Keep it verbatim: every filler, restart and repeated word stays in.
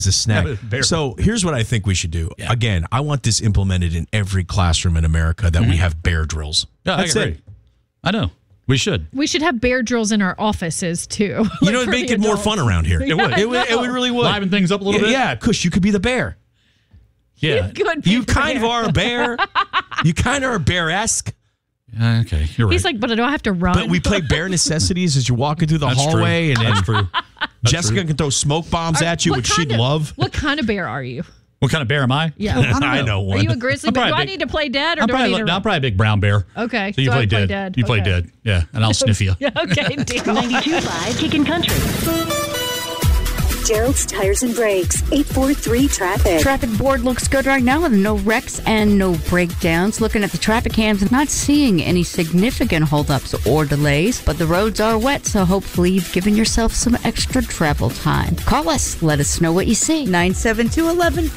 It's a snack. Yeah, bear. So here's what I think we should do. Yeah. Again, I want this implemented in every classroom in America that mm-hmm. we have bear drills. Yeah, That's I agree. it. I know. We should. We should have bear drills in our offices, too. You like know, it'd make it adults. more fun around here. It would. It would, it would really would. Liven things up a little yeah, bit. Yeah, Kush, you could be the bear. Yeah. You, could be You the kind bear. of are a bear. You kind of are bear-esque. Uh, okay, you're right. He's like, but I don't have to run. But we play bare necessities as you're walking through the That's hallway. true. And That's true. That's Jessica true. can throw smoke bombs Are- at you, what which kind she'd of- love. What kind of bear are you? What kind of bear am I? Yeah. I, don't I know Are one. you a grizzly I'm bear? Do probably I big- need to play dead or I'm do I probably, need to no, I'm probably a big brown bear. Okay. So you so play I play dead. dead. You play Okay. dead. Yeah, and I'll sniff you. Yeah, okay, deal. ninety-two point five Kickin' Country. Gerald's Tires and Brakes, eight four three traffic. Traffic board looks good right now with no wrecks and no breakdowns. Looking at the traffic cams, not seeing any significant holdups or delays, but the roads are wet, so hopefully you've given yourself some extra travel time. Call us. Let us know what you see. nine seven two, one one